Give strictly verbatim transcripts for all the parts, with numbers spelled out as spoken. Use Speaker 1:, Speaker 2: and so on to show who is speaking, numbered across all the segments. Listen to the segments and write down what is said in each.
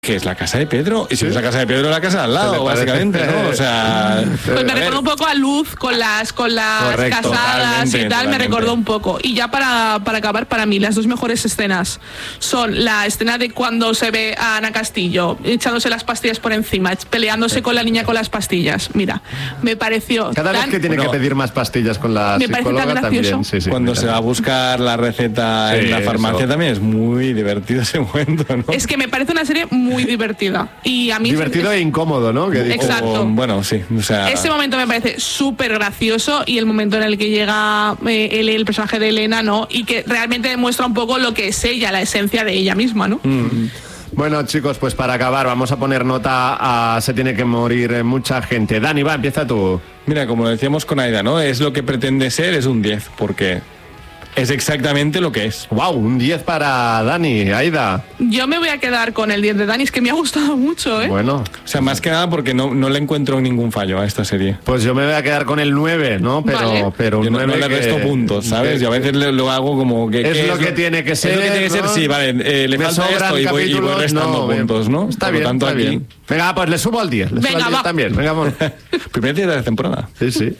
Speaker 1: que es la casa de Pedro, y si ¿sí? es la casa de Pedro, la casa al lado, básicamente, ¿no? O sea...
Speaker 2: Pues me recordó un poco a Luz con las con las Correcto, casadas y tal, totalmente. Me recordó un poco. Y ya para, para acabar, para mí, las dos mejores escenas son la escena de cuando se ve a Ana Castillo echándose las pastillas por encima, peleándose sí. con la niña con las pastillas. Mira, me pareció...
Speaker 3: Cada tan, vez que tiene bueno, que pedir más pastillas con la
Speaker 2: me
Speaker 3: psicóloga
Speaker 2: parece tan
Speaker 3: también. Sí, sí,
Speaker 1: cuando se va a buscar la receta sí, en la farmacia eso. También es muy divertido ese momento, ¿no?
Speaker 2: Es que me parece una serie muy divertida. Y a mí
Speaker 3: divertido
Speaker 2: es,
Speaker 3: e incómodo, ¿no? Que
Speaker 2: exacto.
Speaker 1: O, bueno, sí. O sea...
Speaker 2: Ese momento me parece súper gracioso y el momento en el que llega eh, el, el personaje de Elena, ¿no? Y que realmente demuestra un poco lo que es ella, la esencia de ella misma, ¿no?
Speaker 3: Mm. Bueno, chicos, pues para acabar vamos a poner nota a Se tiene que morir mucha gente. Dani, va, empieza tú.
Speaker 1: Mira, como decíamos con Aida, ¿no? Es lo que pretende ser, es un diez, porque... es exactamente lo que es.
Speaker 3: Wow, un diez para Dani, Aida.
Speaker 2: Yo me voy a quedar con el diez de Dani, es que me ha gustado mucho, ¿eh?
Speaker 3: Bueno.
Speaker 1: O sea, más que nada porque no, no le encuentro ningún fallo a esta serie.
Speaker 3: Pues yo me voy a quedar con el nueve, ¿no? Pero,
Speaker 2: vale.
Speaker 3: pero
Speaker 1: yo no, no le resto que, puntos, ¿sabes? Que, yo a veces le, lo hago como que...
Speaker 3: Es lo que es, tiene que ser,
Speaker 1: Es lo que tiene que
Speaker 3: ¿no?
Speaker 1: ser, sí, vale. Eh, le me falta esto y voy, y voy restando no, puntos, ¿no?
Speaker 3: Está
Speaker 1: Por
Speaker 3: bien,
Speaker 1: lo tanto,
Speaker 3: está
Speaker 1: aquí...
Speaker 3: bien. Venga, pues le subo al diez. Le
Speaker 2: Venga,
Speaker 3: subo al diez
Speaker 2: va.
Speaker 3: también. Venga, vamos.
Speaker 1: Primer día de la temporada.
Speaker 3: Sí, sí.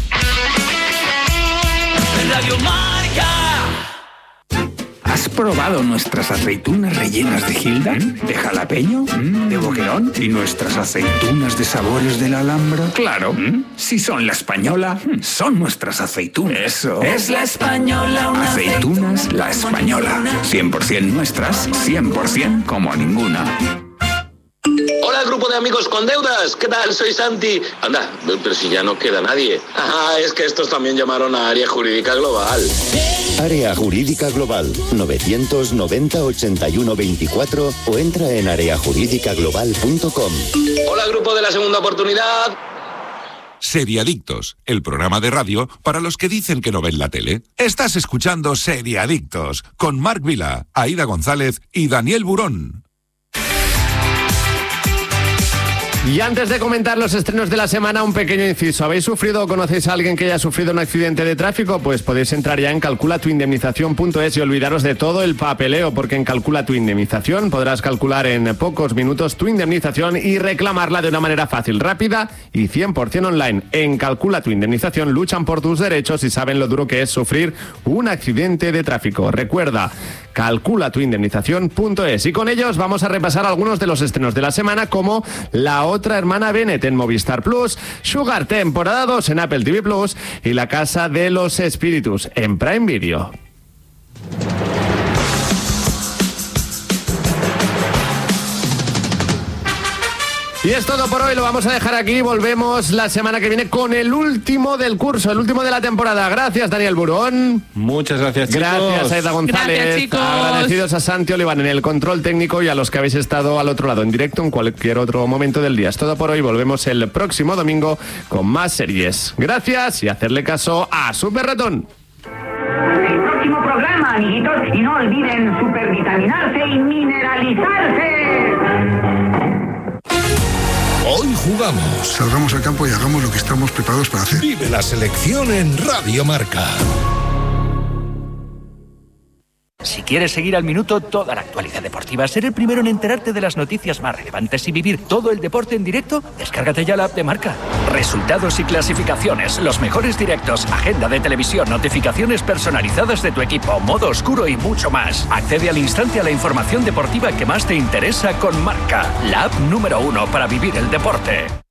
Speaker 4: Radio Marca. ¿Has probado nuestras aceitunas rellenas de Gilda? ¿Mm? ¿De jalapeño? ¿Mm? ¿De boquerón? ¿Y nuestras aceitunas de sabores de la Alhambra? Claro. ¿Mm? Si son la española, son nuestras aceitunas. Eso. Es la española. Una aceitunas aceituna, la española. cien por ciento nuestras, cien por ciento como ninguna.
Speaker 5: Hola, grupo de amigos con deudas. ¿Qué tal? Soy Santi. Anda, pero si ya no queda nadie. Ah, es que estos también llamaron a Área Jurídica Global.
Speaker 6: Área Jurídica Global, novecientos noventa ochenta y uno veinticuatro o entra en area jurídica global punto com.
Speaker 5: Hola, grupo de la segunda oportunidad.
Speaker 7: Seriadictos, el programa de radio para los que dicen que no ven la tele. Estás escuchando Seriadictos con Marc Vila, Aida González y Daniel Burón.
Speaker 3: Y antes de comentar los estrenos de la semana, un pequeño inciso. ¿Habéis sufrido o conocéis a alguien que haya sufrido un accidente de tráfico? Pues podéis entrar ya en calcula tu indemnización punto es y olvidaros de todo el papeleo, porque en Calcula tu Indemnización podrás calcular en pocos minutos tu indemnización y reclamarla de una manera fácil, rápida y cien por ciento online. En Calcula tu Indemnización luchan por tus derechos y saben lo duro que es sufrir un accidente de tráfico. Recuerda, calcula tu indemnización punto es. Y con ellos vamos a repasar algunos de los estrenos de la semana, como La otra hermana Bennett en Movistar Plus, Sugar temporada dos en Apple T V Plus y La casa de los espíritus en Prime Video. Y es todo por hoy, lo vamos a dejar aquí. Volvemos la semana que viene con el último del curso, el último de la temporada. Gracias, Daniel Burón.
Speaker 1: Muchas gracias, chicos.
Speaker 3: Gracias, Aida González.
Speaker 2: Gracias, chicos.
Speaker 3: Agradecidos a Santi Oliván en el control técnico y a los que habéis estado al otro lado en directo en cualquier otro momento del día. Es todo por hoy, volvemos el próximo domingo con más series. Gracias y hacerle caso a Super Ratón.
Speaker 8: El próximo programa, amiguitos, y no olviden supervitaminarse y mineralizarse.
Speaker 9: Hoy jugamos.
Speaker 10: Salgamos al campo y hagamos lo que estamos preparados para hacer.
Speaker 9: Vive la selección en Radio Marca.
Speaker 11: Si quieres seguir al minuto toda la actualidad deportiva, ser el primero en enterarte de las noticias más relevantes y vivir todo el deporte en directo, descárgate ya la app de Marca. Resultados y clasificaciones, los mejores directos, agenda de televisión, notificaciones personalizadas de tu equipo, modo oscuro y mucho más. Accede al instante a la información deportiva que más te interesa con Marca, la app número uno para vivir el deporte.